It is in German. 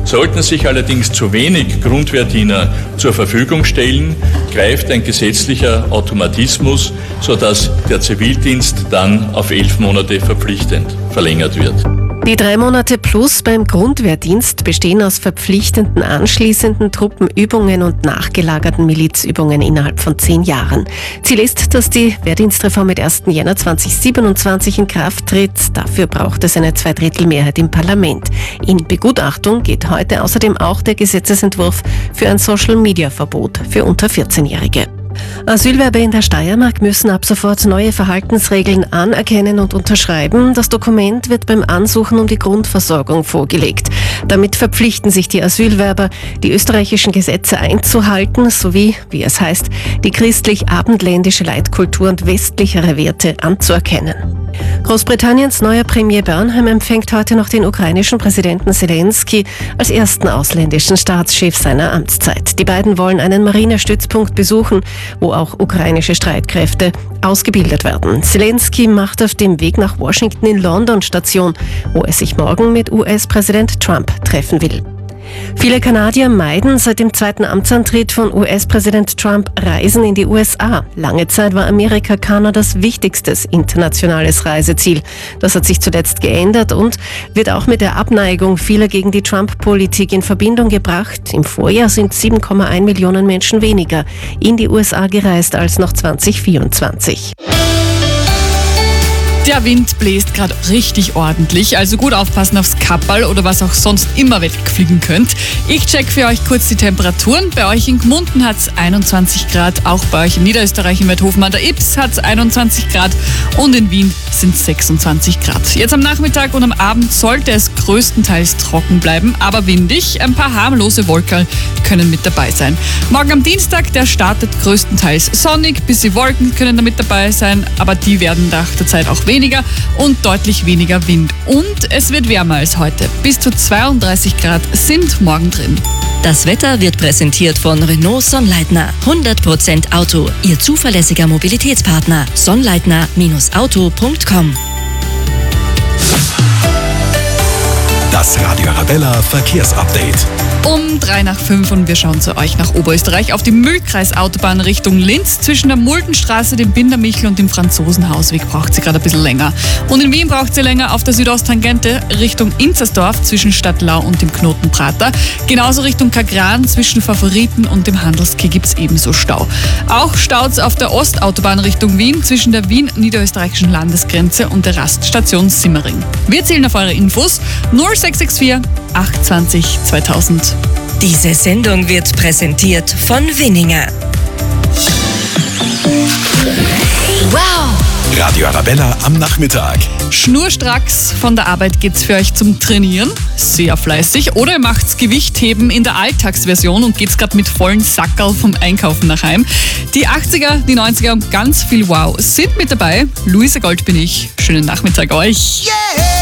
Sollten sich allerdings zu wenig Grundwehrdiener zur Verfügung stellen, greift ein gesetzlicher Automatismus, sodass der Zivildienst dann auf 11 Monate verpflichtend verlängert wird. Die 3 Monate plus beim Grundwehrdienst bestehen aus verpflichtenden anschließenden Truppenübungen und nachgelagerten Milizübungen innerhalb von 10 Jahren. Ziel ist, dass die Wehrdienstreform mit 1. Jänner 2027 in Kraft tritt. Dafür braucht es eine 2/3 im Parlament. In Begutachtung geht heute außerdem auch der Gesetzesentwurf für ein Social-Media-Verbot für unter 14-Jährige. Asylwerber in der Steiermark müssen ab sofort neue Verhaltensregeln anerkennen und unterschreiben. Das Dokument wird beim Ansuchen um die Grundversorgung vorgelegt. Damit verpflichten sich die Asylwerber, die österreichischen Gesetze einzuhalten, sowie, wie es heißt, die christlich-abendländische Leitkultur und westlichere Werte anzuerkennen. Großbritanniens neuer Premier Burnham empfängt heute noch den ukrainischen Präsidenten Zelensky als ersten ausländischen Staatschef seiner Amtszeit. Die beiden wollen einen Marinestützpunkt besuchen, wo auch ukrainische Streitkräfte ausgebildet werden. Zelensky macht auf dem Weg nach Washington in London Station, wo er sich morgen mit US-Präsident Trump treffen will. Viele Kanadier meiden seit dem zweiten Amtsantritt von US-Präsident Trump Reisen in die USA. Lange Zeit war Amerika Kanadas wichtigstes internationales Reiseziel. Das hat sich zuletzt geändert und wird auch mit der Abneigung vieler gegen die Trump-Politik in Verbindung gebracht. Im Vorjahr sind 7,1 Millionen Menschen weniger in die USA gereist als noch 2024. Der Wind bläst gerade richtig ordentlich, also gut aufpassen aufs Kapperl oder was auch sonst immer wegfliegen könnt. Ich check für euch kurz die Temperaturen. Bei euch in Gmunden hat es 21 Grad, auch bei euch in Niederösterreich in Weidhofen an der Ips hat es 21 Grad und in Wien sind es 26 Grad. Jetzt am Nachmittag und am Abend sollte es größtenteils trocken bleiben, aber windig. Ein paar harmlose Wolken können mit dabei sein. Morgen am Dienstag, der startet größtenteils sonnig, bisschen Wolken können da mit dabei sein, aber die werden nach der Zeit auch weniger und deutlich weniger Wind. Und es wird wärmer als heute. Bis zu 32 Grad sind morgen drin. Das Wetter wird präsentiert von Renault Sonnleitner. 100% Auto, Ihr zuverlässiger Mobilitätspartner. Sonnleitner-auto.com. Das Radio Arabella Verkehrsupdate. Um 5:03 und wir schauen zu euch nach Oberösterreich auf die Mühlkreisautobahn Richtung Linz. Zwischen der Muldenstraße, dem Bindermichel und dem Franzosenhausweg braucht sie gerade ein bisschen länger. Und in Wien braucht sie länger auf der Südosttangente Richtung Inzersdorf zwischen Stadtlau und dem Knoten Prater. Genauso Richtung Kagran zwischen Favoriten und dem Handelskeh gibt es ebenso Stau. Auch staut auf der Ostautobahn Richtung Wien zwischen der Wien-Niederösterreichischen Landesgrenze und der Raststation Simmering. Wir zählen auf eure Infos 0664 820 2000. Diese Sendung wird präsentiert von Winninger. Wow! Radio Arabella am Nachmittag. Schnurstracks von der Arbeit geht's für euch zum Trainieren. Sehr fleißig. Oder ihr macht's Gewichtheben in der Alltagsversion und geht's gerade mit vollen Sackerl vom Einkaufen nach Heim. Die 80er, die 90er und ganz viel Wow sind mit dabei. Luisa Gold bin ich. Schönen Nachmittag euch. Yeah!